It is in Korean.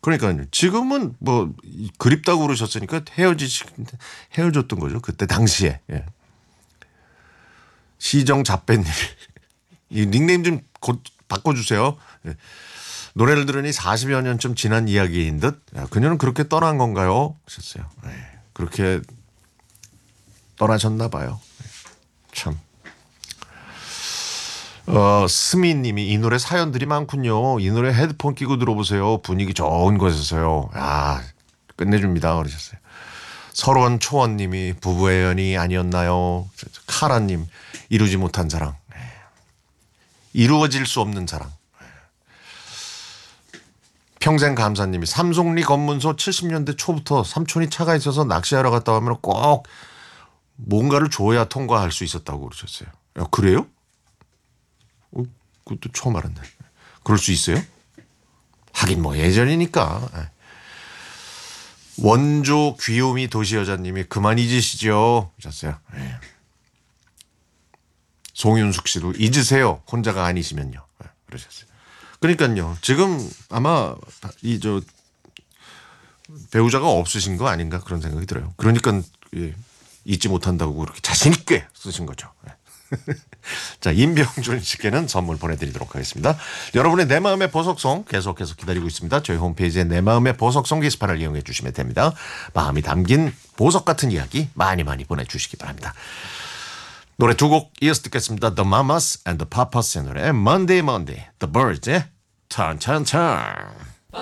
그러니까요. 지금은 뭐 그립다고 그러셨으니까 헤어졌던 거죠. 그때 당시에. 예. 시정 잡배님. 이 닉네임 좀 곧 바꿔주세요. 예. 노래를 들으니 40여 년쯤 지난 이야기인 듯. 야, 그녀는 그렇게 떠난 건가요? 하셨어요. 예. 그렇게 떠나셨나 봐요. 예. 참. 스미님이 이 노래 사연들이 많군요. 이 노래 헤드폰 끼고 들어보세요. 분위기 좋은 곳에서요. 야, 끝내줍니다. 그러셨어요. 설원 초원님이 부부의 연이 아니었나요? 카라님 이루지 못한 사랑. 이루어질 수 없는 사랑. 평생 감사님이 삼송리 검문소 70년대 초부터 삼촌이 차가 있어서 낚시하러 갔다 오면 꼭 뭔가를 줘야 통과할 수 있었다고 그러셨어요. 야, 그래요? 그것도 처음 알았네. 그럴 수 있어요? 하긴 뭐 예전이니까. 원조 귀요미 도시여자님이 그만 잊으시죠. 하셨어요. 송윤숙 씨도 잊으세요. 혼자가 아니시면요. 그러셨어요. 그러니까요. 지금 아마 배우자가 없으신 거 아닌가 그런 생각이 들어요. 그러니까 잊지 못한다고 그렇게 자신 있게 쓰신 거죠. 자, 임병준 씨께는 선물 보내드리도록 하겠습니다. 여러분의 내 마음의 보석송 계속해서 기다리고 있습니다. 저희 홈페이지에 내 마음의 보석송 게시판을 이용해 주시면 됩니다. 마음이 담긴 보석 같은 이야기 많이 많이 보내주시기 바랍니다. 노래 두 곡 이어서 듣겠습니다. The Mamas and the Papas 의 노래 Monday Monday, The Birds의 Turn Turn Turn.